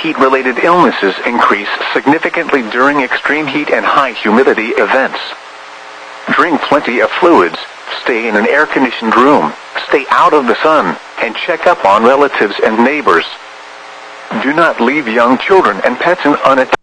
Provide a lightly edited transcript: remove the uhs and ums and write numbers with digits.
heat-related illnesses increase significantly during extreme heat and high humidity events. Drink plenty of fluids, stay in an air-conditioned room, stay out of the sun, and check up on relatives and neighbors. Do not leave young children and pets unattended.